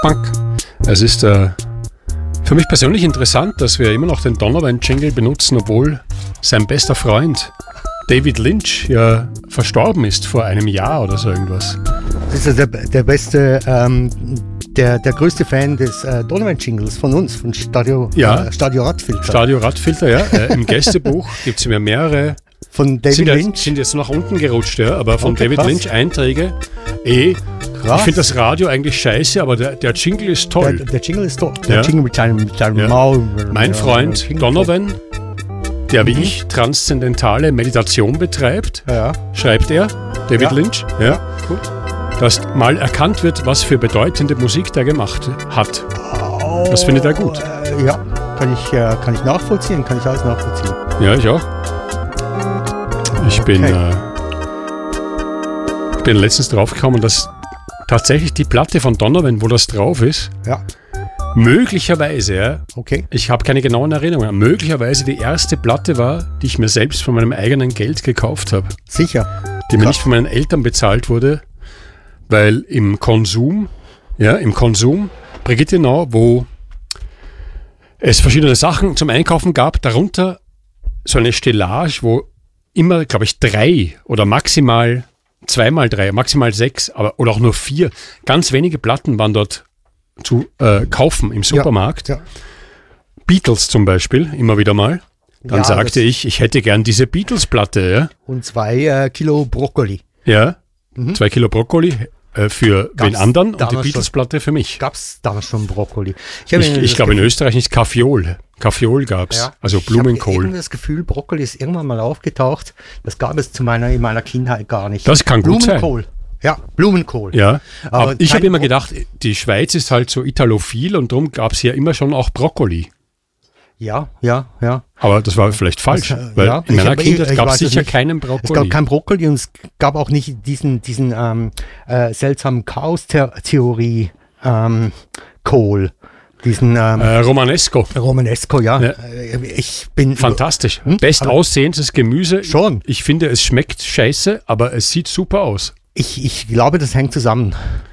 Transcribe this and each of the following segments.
Bank. Es ist für mich persönlich interessant, dass wir immer noch den Donovan-Jingle benutzen, obwohl sein bester Freund David Lynch ja verstorben ist vor einem Jahr oder so irgendwas. Das ist der beste, der größte Fan des Donovan-Jingles von uns, von Stadio Radfilter. Stadio Radfilter, ja. Im Gästebuch gibt es mir mehrere. Von David Lynch? Sind jetzt nach unten gerutscht, ja, aber von David krass. Lynch Einträge. Krass. Ich finde das Radio eigentlich scheiße, aber der Jingle ist toll. Der Jingle ist toll. Der Jingle mit seinem Maul. Mein Freund Donovan, der wie ich transzendentale Meditation betreibt, schreibt er, David Lynch, gut. dass mal erkannt wird, was für bedeutende Musik der gemacht hat. Das findet er gut. Ja, kann ich nachvollziehen, kann ich alles nachvollziehen. Ja, ich auch. Ich bin letztens draufgekommen, dass tatsächlich die Platte von Donovan, wo das drauf ist, möglicherweise, ich habe keine genauen Erinnerungen, möglicherweise die erste Platte war, die ich mir selbst von meinem eigenen Geld gekauft habe. Sicher. Die mir nicht von meinen Eltern bezahlt wurde, weil im Konsum, Brigittenau, wo es verschiedene Sachen zum Einkaufen gab, darunter so eine Stellage, wo immer, glaube ich, 3 oder maximal 2x3, maximal 6 oder auch nur 4, ganz wenige Platten waren dort zu kaufen im Supermarkt. Ja. Beatles zum Beispiel, immer wieder mal. Dann sagte ich hätte gern diese Beatles-Platte. Ja? Und 2 Kilo Brokkoli. Ja, 2 Kilo Brokkoli für den anderen und die Beatles-Platte für mich. Gab es damals schon Brokkoli? Ich glaube in Österreich nicht Kaffeeol. Kaffeeol gab es, also Blumenkohl. Ich habe das Gefühl, Brokkoli ist irgendwann mal aufgetaucht. Das gab es in meiner Kindheit gar nicht. Das kann gut sein. Blumenkohl. Ja, Blumenkohl. Ja, aber ich habe immer gedacht, die Schweiz ist halt so italophil und darum gab es hier immer schon auch Brokkoli. Ja. Aber das war vielleicht falsch, weil in meiner Kindheit gab es sicher keinen Brokkoli. Es gab keinen Brokkoli und es gab auch nicht diesen seltsamen Chaos-Theorie Kohl. Diesen Romanesco. Romanesco, ja. Ich bin fantastisch. Bestaussehendes Gemüse. Schon. Ich finde, es schmeckt scheiße, aber es sieht super aus. Ich glaube, das hängt zusammen.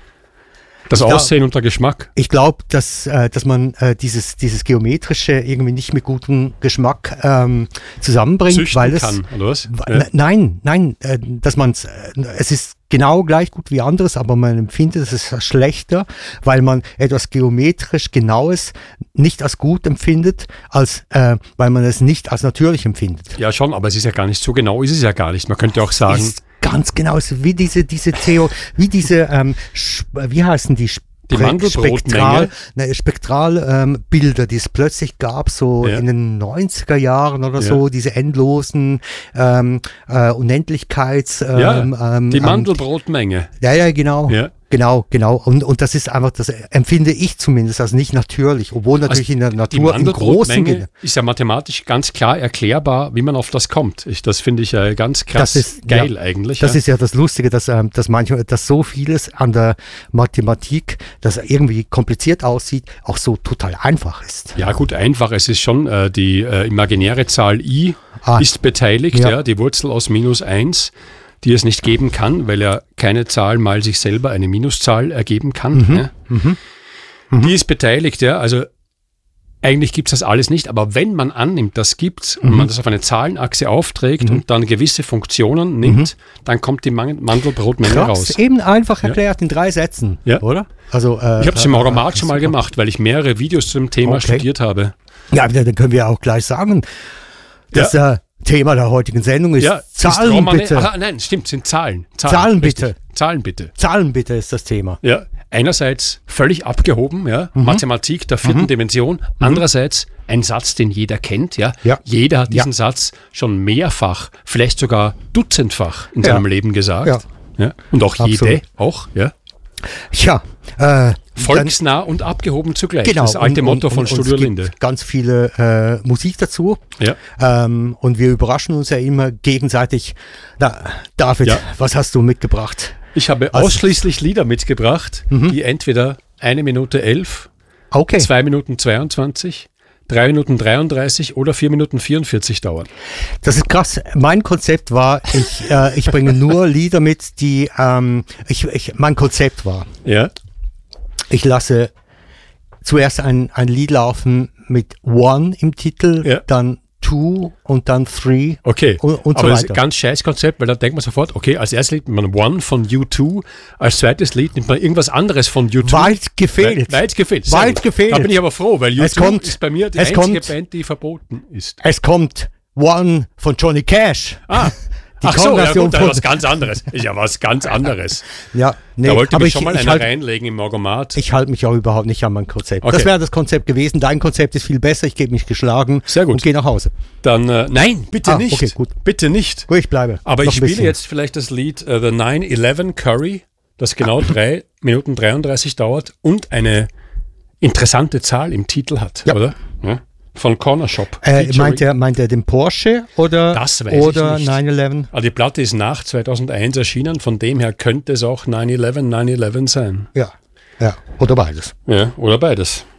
Das Aussehen und der Geschmack. Ich glaube, dass man dieses Geometrische irgendwie nicht mit gutem Geschmack zusammenbringt. Züchten weil kann, oder was? Nein, dass es ist genau gleich gut wie anderes, aber man empfindet es als schlechter, weil man etwas geometrisch Genaues nicht als gut empfindet, als weil man es nicht als natürlich empfindet. Ja schon, aber es ist ja gar nicht so genau, ist es ja gar nicht. Man könnte auch sagen... Ganz genau, wie diese Theo, wie diese, wie heißen die? Die Mandelbrotmenge. Spektralbilder, die es plötzlich gab, so in den 90er Jahren oder so, diese endlosen Unendlichkeits... die Mandelbrotmenge. Ja, genau. Ja. Genau. Und das ist einfach, das empfinde ich zumindest als nicht natürlich, obwohl natürlich in der Natur in großen... ist ja mathematisch ganz klar erklärbar, wie man auf das kommt. Das finde ich ja ganz krass geil eigentlich. Das ist ja das Lustige, dass so vieles an der Mathematik, das irgendwie kompliziert aussieht, auch so total einfach ist. Ja gut, einfach. Es ist schon die imaginäre Zahl i ist beteiligt, die Wurzel aus -1. Die es nicht geben kann, weil ja keine Zahl mal sich selber eine Minuszahl ergeben kann. Die ist beteiligt, also eigentlich gibt es das alles nicht, aber wenn man annimmt, das gibt's und man das auf eine Zahlenachse aufträgt und dann gewisse Funktionen nimmt, dann kommt die Mandelbrotmenge raus. Eben einfach erklärt in 3 Sätzen, oder? Also, ich habe es im Automat schon mal gemacht, weil ich mehrere Videos zu dem Thema studiert habe. Ja, dann können wir auch gleich sagen, dass Thema der heutigen Sendung ist Zahlen bitte. Nein, stimmt, sind Zahlen. Zahlen bitte. Zahlen bitte. Zahlen bitte ist das Thema. Ja, einerseits völlig abgehoben, Mathematik der 4. Dimension. Andererseits ein Satz, den jeder kennt, Jeder hat diesen Satz schon mehrfach, vielleicht sogar dutzendfach in seinem Leben gesagt. Ja. Und auch jede auch, volksnah und abgehoben zugleich. Genau, das alte Motto von Studio Linde. Ganz viele Musik dazu. Ja. Und wir überraschen uns ja immer gegenseitig. David, was hast du mitgebracht? Ich habe ausschließlich Lieder mitgebracht, die entweder 1 Minute 11, 2 Minuten 22, 3 Minuten 33 oder 4 Minuten 44 dauern. Das ist krass. Mein Konzept war, ich bringe nur Lieder mit, die mein Konzept war. Ja. Ich lasse zuerst ein Lied laufen mit One im Titel, dann Two und dann Three und so weiter. Aber das ist ein ganz scheiß Konzept, weil da denkt man sofort, okay, als erstes Lied nimmt man One von U2, als zweites Lied nimmt man irgendwas anderes von U2. Weit gefehlt. Da bin ich aber froh, weil U2 ist bei mir die einzige Band, die verboten ist. Es kommt One von Johnny Cash. Ach so, ja gut, das ist was ganz anderes. Ist ja was ganz anderes. Ja, nee, da wollte ich schon mal einer reinlegen im Morgomat. Ich halte mich auch überhauaupt nicht an mein Konzept. Okay. Das wäre das Konzept gewesen. Dein Konzept ist viel besser. Ich gebe mich geschlagen. Sehr gut. Und gehe nach Hause. Dann, nein, bitte nicht. Okay, gut. Bitte nicht. Gut, ich bleibe. Aber ich spiele jetzt vielleicht das Lied The 9/11 Curry, das genau 3 Minuten 33 dauert und eine interessante Zahl im Titel hat, oder? Ja. Von Corner Shop. Meint er den Porsche oder 9/11? Also die Platte ist nach 2001 erschienen, von dem her könnte es auch 9/11 sein. Ja, oder beides. Ja, oder beides.